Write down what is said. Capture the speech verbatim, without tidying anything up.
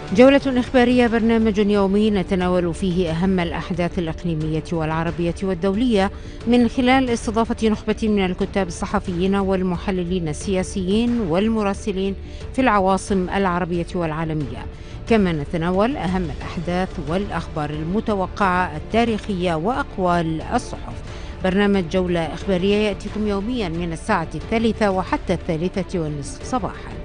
جولة إخبارية، برنامج يومي نتناول فيه أهم الأحداث الإقليمية والعربية والدولية من خلال استضافة نخبة من الكتاب الصحفيين والمحللين السياسيين والمراسلين في العواصم العربية والعالمية. كما نتناول أهم الأحداث والأخبار المتوقعة التاريخية وأقوال الصحف. برنامج جولة إخبارية يأتيكم يوميا من الساعة الثالثة وحتى الثالثة والنصف صباحا.